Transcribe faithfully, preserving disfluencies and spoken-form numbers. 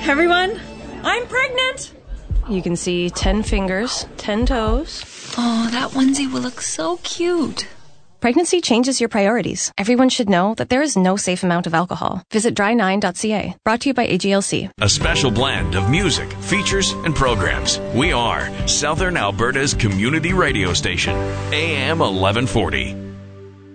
Everyone, I'm pregnant. You can see ten fingers, ten toes. Oh, that onesie will look so cute. Pregnancy changes your priorities. Everyone should know that there is no safe amount of alcohol. Visit dry nine dot c a. Brought to you by A G L C. A special blend of music, features, and programs. We are Southern Alberta's community radio station, A M eleven forty.